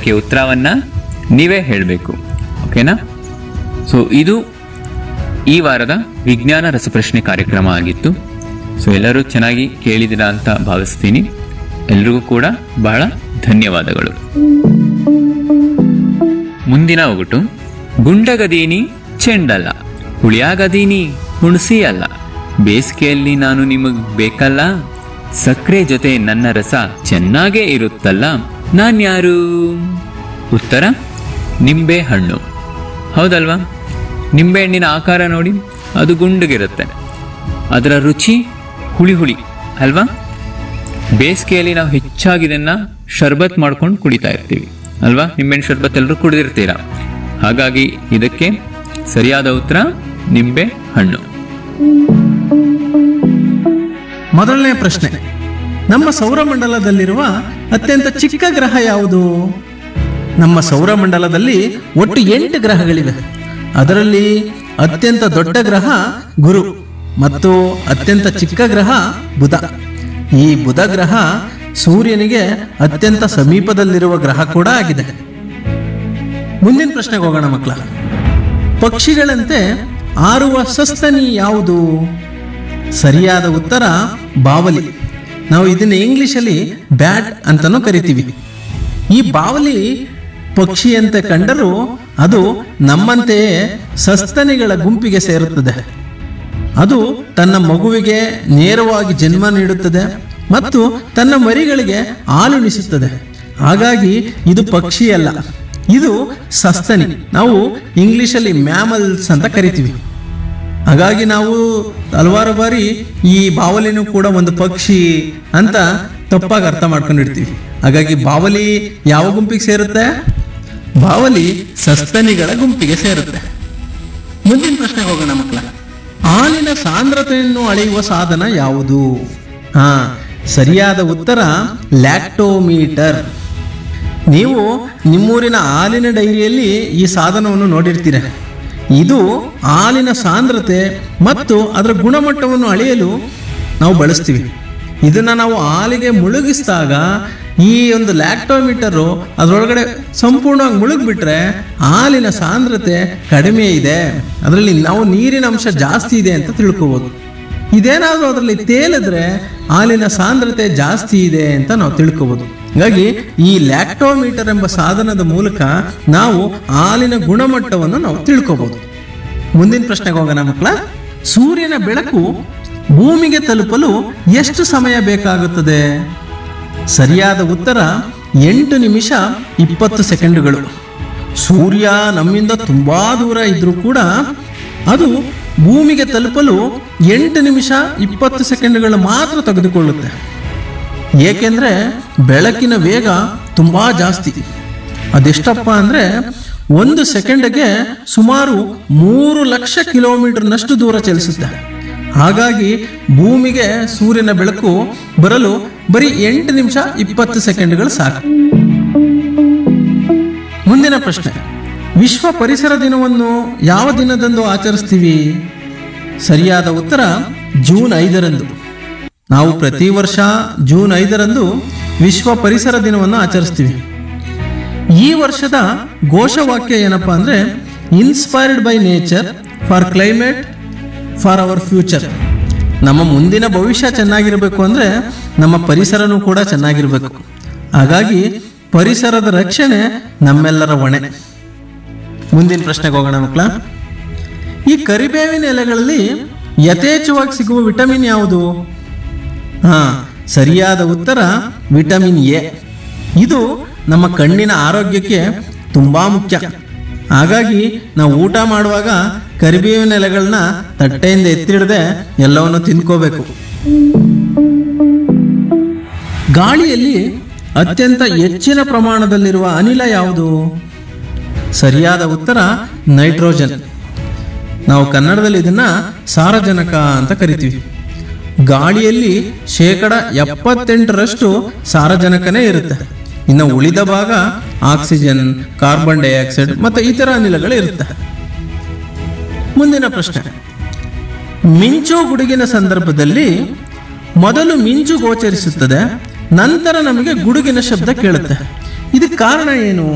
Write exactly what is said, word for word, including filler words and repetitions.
ಇದಕ್ಕೆ ಉತ್ತರವನ್ನು ನೀವೇ ಹೇಳಬೇಕು. ಓಕೆನಾ? ಸೊ ಇದು ಈ ವಾರದ ವಿಜ್ಞಾನ ರಸಪ್ರಶ್ನೆ ಕಾರ್ಯಕ್ರಮ ಆಗಿತ್ತು. ಸೊ ಎಲ್ಲರೂ ಚೆನ್ನಾಗಿ ಕೇಳಿದಿರಾ ಅಂತ ಭಾವಿಸ್ತೀನಿ. ಎಲ್ರಿಗೂ ಕೂಡ ಬಹಳ ಧನ್ಯವಾದಗಳು. ಮುಂದಿನ ಒಗಟು. ಗುಂಡಗದೀನಿ ಚೆಂಡಲ್ಲ, ಹುಳಿಯಾಗದೀನಿ ಹುಣಸಿ ಅಲ್ಲ, ಬೇಸಿಗೆಯಲ್ಲಿ ನಾನು ನಿಮಗ್ ಬೇಕಲ್ಲ, ಸಕ್ಕರೆ ಜೊತೆ ನನ್ನ ರಸ ಚೆನ್ನಾಗೇ ಇರುತ್ತಲ್ಲ, ನಾನ್ಯಾರು? ಉತ್ತರ ನಿಂಬೆ ಹಣ್ಣು. ಹೌದಲ್ವಾ? ನಿಂಬೆ ಹಣ್ಣಿನ ಆಕಾರ ನೋಡಿ, ಅದು ಗುಂಡಗಿರುತ್ತೆ. ಅದರ ರುಚಿ ಹುಳಿ ಹುಳಿ ಅಲ್ವಾ? ಬೇಸಿಗೆಯಲ್ಲಿ ನಾವು ಹೆಚ್ಚಾಗಿ ಇದನ್ನ ಶರ್ಬತ್ ಮಾಡ್ಕೊಂಡು ಕುಡಿತಾ ಇರ್ತೀವಿ ಅಲ್ವಾ? ನಿಂಬೆಹಣ್ಣು ಶರ್ಬತ್ ಎಲ್ಲರೂ ಕುಡಿದಿರ್ತೀರಾ. ಹಾಗಾಗಿ ಇದಕ್ಕೆ ಸರಿಯಾದ ಉತ್ತರ ನಿಂಬೆ ಹಣ್ಣು. ಮೊದಲನೇ ಪ್ರಶ್ನೆ. ನಮ್ಮ ಸೌರಮಂಡಲದಲ್ಲಿರುವ ಅತ್ಯಂತ ಚಿಕ್ಕ ಗ್ರಹ ಯಾವುದು? ನಮ್ಮ ಸೌರಮಂಡಲದಲ್ಲಿ ಒಟ್ಟು ಎಂಟು ಗ್ರಹಗಳಿವೆ. ಅದರಲ್ಲಿ ಅತ್ಯಂತ ದೊಡ್ಡ ಗ್ರಹ ಗುರು ಮತ್ತು ಅತ್ಯಂತ ಚಿಕ್ಕ ಗ್ರಹ ಬುಧ. ಈ ಬುಧ ಗ್ರಹ ಸೂರ್ಯನಿಗೆ ಅತ್ಯಂತ ಸಮೀಪದಲ್ಲಿರುವ ಗ್ರಹ ಕೂಡ ಆಗಿದೆ. ಮುಂದಿನ ಪ್ರಶ್ನೆಗೆ ಹೋಗೋಣ ಮಕ್ಕಳ. ಪಕ್ಷಿಗಳಂತೆ ಹಾರುವ ಸಸ್ತನಿ ಯಾವುದು? ಸರಿಯಾದ ಉತ್ತರ ಬಾವಲಿ. ನಾವು ಇದನ್ನ ಇಂಗ್ಲಿಷಲ್ಲಿ ಬ್ಯಾಟ್ ಅಂತಾನೂ ಕರಿತೀವಿ. ಈ ಬಾವಲಿ ಪಕ್ಷಿಯಂತೆ ಕಂಡರೂ ಅದು ನಮ್ಮಂತೆಯೇ ಸಸ್ತನಿಗಳ ಗುಂಪಿಗೆ ಸೇರುತ್ತದೆ. ಅದು ತನ್ನ ಮಗುವಿಗೆ ನೇರವಾಗಿ ಜನ್ಮ ನೀಡುತ್ತದೆ ಮತ್ತು ತನ್ನ ಮರಿಗಳಿಗೆ ಹಾಲುಣಿಸುತ್ತದೆ. ಹಾಗಾಗಿ ಇದು ಪಕ್ಷಿಯಲ್ಲ, ಇದು ಸಸ್ತನಿ. ನಾವು ಇಂಗ್ಲಿಷಲ್ಲಿ ಮ್ಯಾಮಲ್ಸ್ ಅಂತ ಕರಿತೀವಿ. ಹಾಗಾಗಿ ನಾವು ಹಲವಾರು ಬಾರಿ ಈ ಬಾವಲಿನೂ ಕೂಡ ಒಂದು ಪಕ್ಷಿ ಅಂತ ತಪ್ಪಾಗಿ ಅರ್ಥ ಮಾಡ್ಕೊಂಡಿರ್ತೀವಿ. ಹಾಗಾಗಿ ಬಾವಲಿ ಯಾವ ಗುಂಪಿಗೆ ಸೇರುತ್ತೆ? ಬಾವಲಿ ಸಸ್ತನಿಗಳ ಗುಂಪಿಗೆ ಸೇರುತ್ತೆ. ಮುಂದಿನ ಪ್ರಶ್ನೆಗೆ ಹೋಗೋಣ ಮಕ್ಕಳ. ಹಾಲಿನ ಸಾಂದ್ರತೆಯನ್ನು ಅಳೆಯುವ ಸಾಧನ ಯಾವುದು? ಹಾ, ಸರಿಯಾದ ಉತ್ತರ ಲ್ಯಾಕ್ಟೋಮೀಟರ್. ನೀವು ನಿಮ್ಮೂರಿನ ಹಾಲಿನ ಡೈರಿಯಲ್ಲಿ ಈ ಸಾಧನವನ್ನು ನೋಡಿರ್ತೀರ. ಇದು ಹಾಲಿನ ಸಾಂದ್ರತೆ ಮತ್ತು ಅದರ ಗುಣಮಟ್ಟವನ್ನು ಅಳೆಯಲು ನಾವು ಬಳಸ್ತೀವಿ. ಇದನ್ನ ನಾವು ಹಾಲಿಗೆ ಮುಳುಗಿಸಿದಾಗ ಈ ಒಂದು ಲ್ಯಾಕ್ಟೋಮೀಟರು ಅದರೊಳಗಡೆ ಸಂಪೂರ್ಣವಾಗಿ ಮುಳುಗ್ಬಿಟ್ರೆ ಹಾಲಿನ ಸಾಂದ್ರತೆ ಕಡಿಮೆ ಇದೆ, ಅದರಲ್ಲಿ ನಾವು ನೀರಿನ ಅಂಶ ಜಾಸ್ತಿ ಇದೆ ಅಂತ ತಿಳ್ಕೋಬಹುದು. ಇದೇನಾದರೂ ಅದರಲ್ಲಿ ತೇಲಿದ್ರೆ ಹಾಲಿನ ಸಾಂದ್ರತೆ ಜಾಸ್ತಿ ಇದೆ ಅಂತ ನಾವು ತಿಳ್ಕೋಬಹುದು. ಹಾಗಾಗಿ ಈ ಲ್ಯಾಕ್ಟೋಮೀಟರ್ ಎಂಬ ಸಾಧನದ ಮೂಲಕ ನಾವು ಹಾಲಿನ ಗುಣಮಟ್ಟವನ್ನು ನಾವು ತಿಳ್ಕೋಬಹುದು. ಮುಂದಿನ ಪ್ರಶ್ನೆಗೆ ಹೋಗೋಣ ಮಕ್ಕಳ. ಸೂರ್ಯನ ಬೆಳಕು ಭೂಮಿಗೆ ತಲುಪಲು ಎಷ್ಟು ಸಮಯ ಬೇಕಾಗುತ್ತದೆ? ಸರಿಯಾದ ಉತ್ತರ ಎಂಟು ನಿಮಿಷ ಇಪ್ಪತ್ತು ಸೆಕೆಂಡುಗಳು. ಸೂರ್ಯ ನಮ್ಮಿಂದ ತುಂಬಾ ದೂರ ಇದ್ರೂ ಕೂಡ ಅದು ಭೂಮಿಗೆ ತಲುಪಲು ಎಂಟು ನಿಮಿಷ ಇಪ್ಪತ್ತು ಸೆಕೆಂಡುಗಳು ಮಾತ್ರ ತೆಗೆದುಕೊಳ್ಳುತ್ತೆ. ಏಕೆಂದ್ರೆ ಬೆಳಕಿನ ವೇಗ ತುಂಬಾ ಜಾಸ್ತಿ. ಅದೆಷ್ಟಪ್ಪ ಅಂದ್ರೆ ಒಂದು ಸೆಕೆಂಡ್ಗೆ ಸುಮಾರು ಮೂರು ಲಕ್ಷ ಕಿಲೋಮೀಟರ್ನಷ್ಟು ದೂರ ಚಲಿಸುತ್ತೆ. ಹಾಗಾಗಿ ಭೂಮಿಗೆ ಸೂರ್ಯನ ಬೆಳಕು ಬರಲು ಬರೀ ಎಂಟು ನಿಮಿಷ ಇಪ್ಪತ್ತು ಸೆಕೆಂಡ್ಗಳು ಸಾಕು. ಮುಂದಿನ ಪ್ರಶ್ನೆ. ವಿಶ್ವ ಪರಿಸರ ದಿನವನ್ನು ಯಾವ ದಿನದಂದು ಆಚರಿಸ್ತೀವಿ? ಸರಿಯಾದ ಉತ್ತರ ಜೂನ್ ಐದರಂದು. ನಾವು ಪ್ರತಿ ವರ್ಷ ಜೂನ್ ಐದರಂದು ವಿಶ್ವ ಪರಿಸರ ದಿನವನ್ನು ಆಚರಿಸ್ತೀವಿ. ಈ ವರ್ಷದ ಘೋಷವಾಕ್ಯ ಏನಪ್ಪಾ ಅಂದ್ರೆ inspired by nature for climate for our future. ನಮ್ಮ ಮುಂದಿನ ಭವಿಷ್ಯ ಚೆನ್ನಾಗಿರಬೇಕು ಅಂದ್ರೆ ನಮ್ಮ ಪರಿಸರನೂ ಕೂಡ ಚೆನ್ನಾಗಿರಬೇಕು. ಹಾಗಾಗಿ ಪರಿಸರದ ರಕ್ಷಣೆ ನಮ್ಮೆಲ್ಲರ ಹೊಣೆ. ಮುಂದಿನ ಪ್ರಶ್ನೆಗೆ ಹೋಗೋಣ ಮಕ್ಕಳ. ಈ ಕರಿಬೇವಿನ ಎಲೆಗಳಲ್ಲಿ ಯಥೇಚ್ಛವಾಗಿ ಸಿಗುವ ವಿಟಮಿನ್ ಯಾವುದು? ಹಾ, ಸರಿಯಾದ ಉತ್ತರ ವಿಟಮಿನ್ ಎ. ಇದು ನಮ್ಮ ಕಣ್ಣಿನ ಆರೋಗ್ಯಕ್ಕೆ ತುಂಬಾ ಮುಖ್ಯ. ಹಾಗಾಗಿ ನಾವು ಊಟ ಮಾಡುವಾಗ ಕರಿಬೇವಿನ ಎಲೆಗಳನ್ನ ತಟ್ಟೆಯಿಂದ ಎತ್ತಿಡದೆ ಎಲ್ಲವನ್ನು ತಿನ್ಕೋಬೇಕು. ಗಾಳಿಯಲ್ಲಿ ಅತ್ಯಂತ ಹೆಚ್ಚಿನ ಪ್ರಮಾಣದಲ್ಲಿರುವ ಅನಿಲ ಯಾವುದು? ಸರಿಯಾದ ಉತ್ತರ ನೈಟ್ರೋಜನ್. ನಾವು ಕನ್ನಡದಲ್ಲಿ ಇದನ್ನ ಸಾರಜನಕ ಅಂತ ಕರಿತೀವಿ. ಗಾಳಿಯಲ್ಲಿ ಶೇಕಡ ಎಪ್ಪತ್ತೆಂಟರಷ್ಟು ಸಾರಜನಕನೇ ಇರುತ್ತೆ. ಇನ್ನು ಉಳಿದ ಭಾಗ ಆಕ್ಸಿಜನ್, ಕಾರ್ಬನ್ ಡೈಆಕ್ಸೈಡ್ ಮತ್ತು ಇತರ ಅನಿಲಗಳು ಇರುತ್ತೆ. ಮುಂದಿನ ಪ್ರಶ್ನೆ. ಮಿಂಚು ಗುಡುಗಿನ ಸಂದರ್ಭದಲ್ಲಿ ಮೊದಲು ಮಿಂಚು ಗೋಚರಿಸುತ್ತದೆ, ನಂತರ ನಮಗೆ ಗುಡುಗಿನ ಶಬ್ದ ಕೇಳುತ್ತೆ. ಇದಕ್ಕೆ ಕಾರಣ ಏನು?